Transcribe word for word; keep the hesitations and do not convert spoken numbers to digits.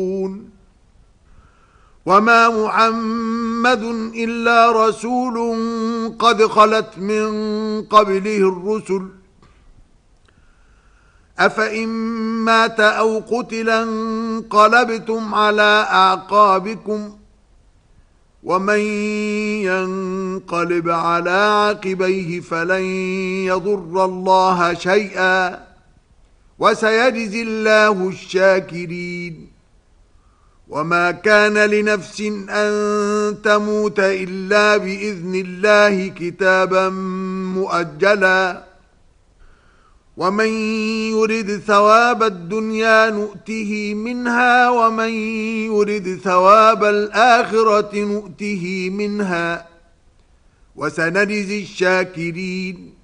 وما محمد إلا رسول قد خلت من قبله الرسل أفإن مات أو قتلا انقلبتم على أعقابكم ومن ينقلب على عقبيه فلن يضر الله شيئا وسيجزي الله الشاكرين وما كان لنفس أن تموت إلا بإذن الله كتابا مؤجلا ومن يرد ثواب الدنيا نؤته منها ومن يرد ثواب الآخرة نؤته منها وسنجزي الشاكرين